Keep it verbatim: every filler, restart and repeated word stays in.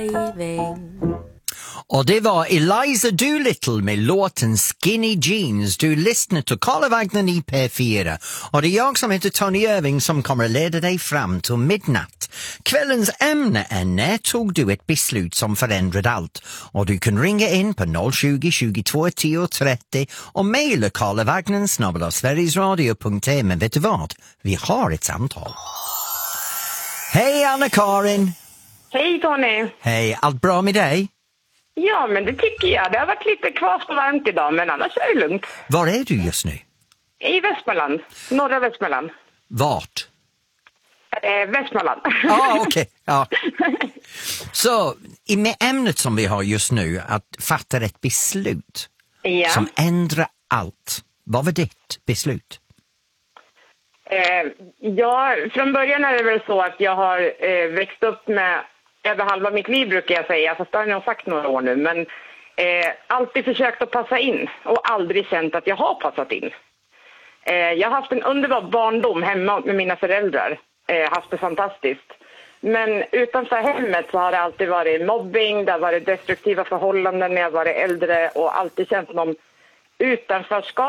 Och det var Eliza Doolittle med låten Skinny Jeans. Du lyssnar till Karla Wagner i P fyra. Och det är jag som heter Tony Irving som kommer att leda dig fram till midnatt. Kvällens ämne är när tog du ett beslut som förändrade allt? Och du kan ringa in på noll tjugo, tjugotvå, tio, trettio och mejla Karla Wagner snabel-a sverigesradio punkt se. Men vet du vad? Vi har ett samtal. Hej Anna-Karin! Hej Tony! Hej, allt bra med dig? Ja, men det tycker jag. Det har varit lite kvast och varmt idag, men annars är det lugnt. Var är du just nu? I Västmanland. Norra Västmanland. Vart? Eh, Västmanland. Ah, okej. Okay. Ja. Så, i med ämnet som vi har just nu, att fatta ett beslut Ja. som ändrar allt. Vad var ditt beslut? Eh, ja, från början är det väl så att jag har eh, växt upp med över halva mitt liv brukar jag säga, fast det har jag nog sagt några år nu, men eh, alltid försökt att passa in och aldrig känt att jag har passat in. Eh, jag har haft en underbar barndom hemma med mina föräldrar, eh, haft det fantastiskt. Men utanför hemmet så har det alltid varit mobbing, det har varit destruktiva förhållanden när jag varit äldre och alltid känt någon utanförskap